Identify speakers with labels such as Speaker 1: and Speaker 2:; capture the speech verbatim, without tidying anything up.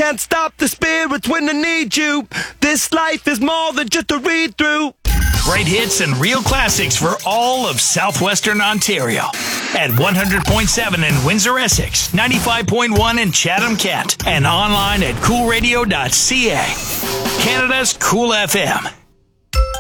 Speaker 1: can't stop the spirits when I need you. This life is more than just a read-through.
Speaker 2: Great hits and real classics for all of southwestern Ontario. At one hundred point seven in Windsor, Essex, ninety-five point one in Chatham, Kent, and online at cool radio dot c a. Canada's Cool F M.